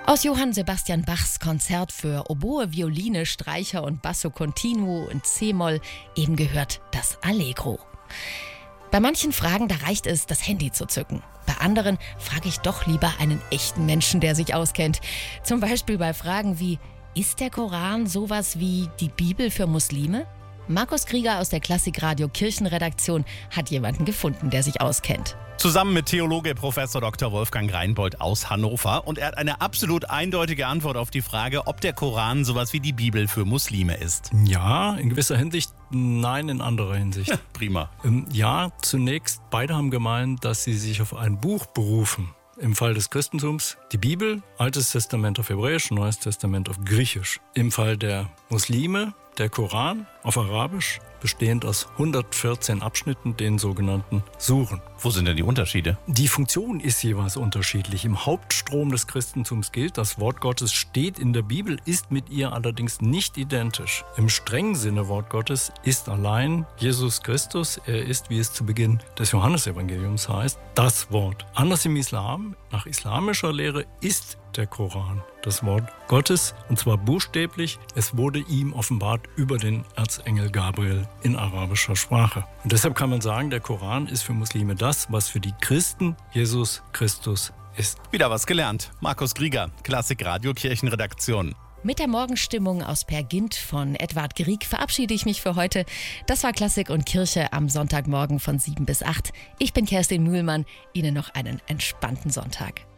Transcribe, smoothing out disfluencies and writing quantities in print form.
Aus Johann Sebastian Bachs Konzert für Oboe, Violine, Streicher und Basso Continuo und C-Moll eben gehört das Allegro. Bei manchen Fragen, da reicht es, das Handy zu zücken. Bei anderen frage ich doch lieber einen echten Menschen, der sich auskennt. Zum Beispiel bei Fragen wie: Ist der Koran sowas wie die Bibel für Muslime? Markus Krieger aus der Klassikradio Kirchenredaktion hat jemanden gefunden, der sich auskennt. Zusammen mit Theologe Prof. Dr. Wolfgang Reinbold aus Hannover. Und er hat eine absolut eindeutige Antwort auf die Frage, ob der Koran sowas wie die Bibel für Muslime ist. Ja, in gewisser Hinsicht, nein, in anderer Hinsicht. Ja, prima. Ja, zunächst, beide haben gemeint, dass sie sich auf ein Buch berufen. Im Fall des Christentums die Bibel, Altes Testament auf Hebräisch, Neues Testament auf Griechisch. Im Fall der Muslime der Koran auf Arabisch, bestehend aus 114 Abschnitten, den sogenannten Suren. Wo sind denn die Unterschiede? Die Funktion ist jeweils unterschiedlich. Im Hauptstrom des Christentums gilt, das Wort Gottes steht in der Bibel, ist mit ihr allerdings nicht identisch. Im strengen Sinne Wort Gottes ist allein Jesus Christus. Er ist, wie es zu Beginn des Johannesevangeliums heißt, das Wort. Anders im Islam, nach islamischer Lehre, ist der Koran das Wort Gottes, und zwar buchstäblich. Es wurde ihm offenbart über den Erzengel Gabriel in arabischer Sprache. Und deshalb kann man sagen, der Koran ist für Muslime das, was für die Christen Jesus Christus ist. Wieder was gelernt. Markus Krieger, Klassikradio Kirchenredaktion. Mit der Morgenstimmung aus Pergint von Edward Grieg verabschiede ich mich für heute. Das war Klassik und Kirche am Sonntagmorgen von 7 bis 8. Ich bin Kerstin Mühlmann. Ihnen noch einen entspannten Sonntag.